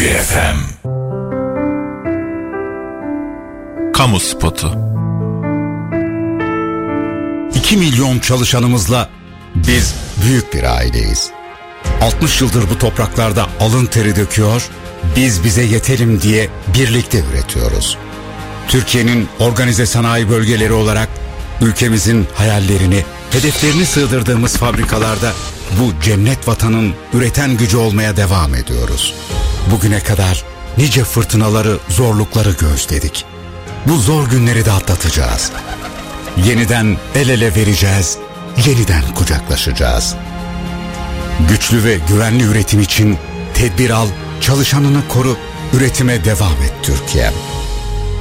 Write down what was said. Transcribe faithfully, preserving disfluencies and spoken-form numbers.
Etü F M. Kamu spotu. iki milyon çalışanımızla biz büyük bir aileyiz. altmış yıldır bu topraklarda alın teri döküyor, biz bize yetelim diye birlikte üretiyoruz. Türkiye'nin organize sanayi bölgeleri olarak ülkemizin hayallerini, hedeflerini sığdırdığımız fabrikalarda bu cennet vatanın üreten gücü olmaya devam ediyoruz. Bugüne kadar nice fırtınaları, zorlukları göğüsledik. Bu zor günleri de atlatacağız. Yeniden el ele vereceğiz, yeniden kucaklaşacağız. Güçlü ve güvenli üretim için tedbir al, çalışanını koru, üretime devam et Türkiye.